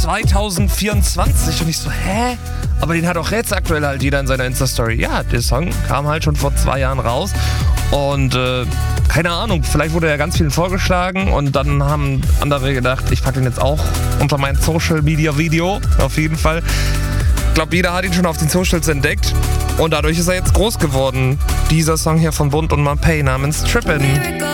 2024. Und ich so, hä? Aber den hat auch jetzt aktuell halt jeder in seiner Insta-Story. Ja, der Song kam halt schon vor 2 Jahren raus. Und keine Ahnung, vielleicht wurde er ganz vielen vorgeschlagen und dann haben andere gedacht, ich packe den jetzt auch unter mein Social-Media-Video. Auf jeden Fall. Ich glaube, jeder hat ihn schon auf den Socials entdeckt. Und dadurch ist er jetzt groß geworden. Dieser Song hier von Bund und Mapei namens Trippin'.